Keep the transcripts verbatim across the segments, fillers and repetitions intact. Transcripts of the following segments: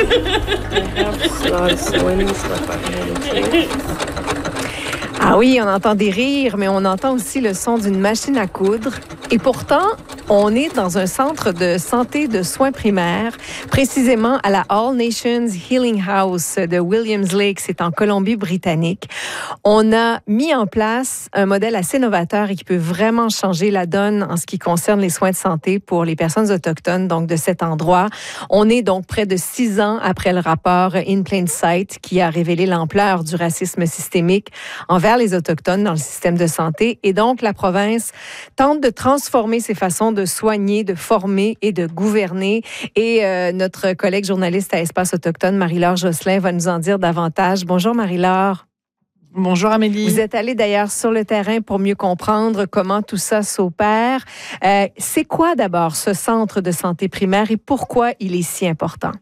Ah oui, on entend des rires, mais on entend aussi le son d'une machine à coudre. Et pourtant, on est dans un centre de santé de soins primaires, précisément à la All Nations Healing House de Williams Lake, c'est en Colombie-Britannique. On a mis en place un modèle assez novateur et qui peut vraiment changer la donne en ce qui concerne les soins de santé pour les personnes autochtones, donc de cet endroit. On est donc près de six ans après le rapport In Plain Sight qui a révélé l'ampleur du racisme systémique envers les Autochtones dans le système de santé. Et donc, la province tente de transformer ses façons de soigner, de former et de gouverner. Et euh, notre collègue journaliste à Espace Autochtone, Marie-Laure Josselin, va nous en dire davantage. Bonjour Marie-Laure. Bonjour Amélie. Vous êtes allée d'ailleurs sur le terrain pour mieux comprendre comment tout ça s'opère. Euh, c'est quoi d'abord ce centre de santé primaire et pourquoi il est si important?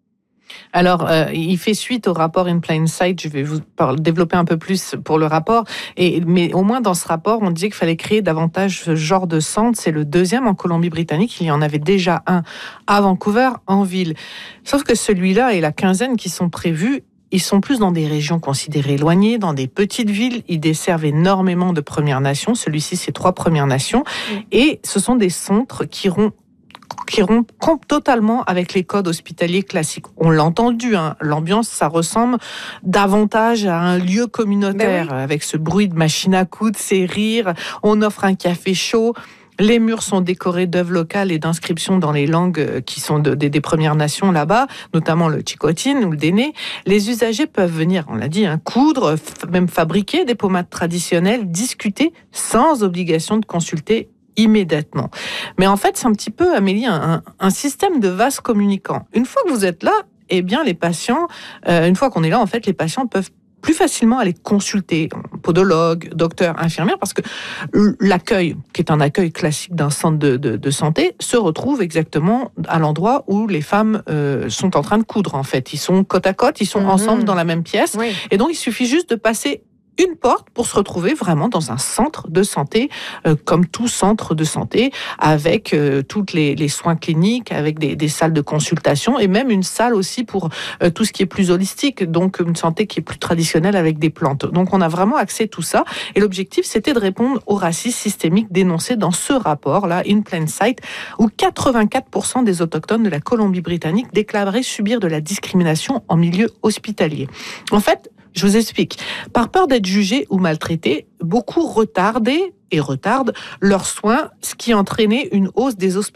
Alors, euh, il fait suite au rapport In Plain Sight. Je vais vous parler, développer un peu plus pour le rapport. Et, mais au moins, dans ce rapport, on disait qu'il fallait créer davantage ce genre de centre. C'est le deuxième en Colombie-Britannique. Il y en avait déjà un à Vancouver, en ville. Sauf que celui-là et la quinzaine qui sont prévus, ils sont plus dans des régions considérées éloignées, dans des petites villes. Ils desservent énormément de Premières Nations. Celui-ci, c'est trois Premières Nations. Et ce sont des centres qui auront qui rompent totalement avec les codes hospitaliers classiques. On l'a entendu, hein, l'ambiance, ça ressemble davantage à un lieu communautaire, oui. Avec ce bruit de machine à coudre, ces rires, on offre un café chaud, les murs sont décorés d'œuvres locales et d'inscriptions dans les langues qui sont de, de, des Premières Nations là-bas, notamment le Chicotin ou le Déné. Les usagers peuvent venir, on l'a dit, hein, coudre, f- même fabriquer des pommades traditionnelles, discuter sans obligation de consulter immédiatement. Mais en fait, c'est un petit peu, Amélie, un, un système de vase communicant. Une fois que vous êtes là, eh bien, les patients, euh, une fois qu'on est là, en fait, les patients peuvent plus facilement aller consulter podologue, docteur, infirmière, parce que l'accueil, qui est un accueil classique d'un centre de, de, de santé, se retrouve exactement à l'endroit où les femmes euh, sont en train de coudre, en fait. Ils sont côte à côte, ils sont mmh. ensemble dans la même pièce. Oui. Et donc, il suffit juste de passer une porte pour se retrouver vraiment dans un centre de santé, euh, comme tout centre de santé, avec euh, toutes les, les soins cliniques, avec des, des salles de consultation et même une salle aussi pour euh, tout ce qui est plus holistique, donc une santé qui est plus traditionnelle avec des plantes. Donc on a vraiment accès à tout ça. Et l'objectif, c'était de répondre au racisme systémique dénoncé dans ce rapport-là, In Plain Sight, où quatre-vingt-quatre pour cent des autochtones de la Colombie-Britannique déclaraient subir de la discrimination en milieu hospitalier. En fait, je vous explique. Par peur d'être jugés ou maltraités, beaucoup retardaient et retardent leurs soins, ce qui entraînait une hausse des hospitalisations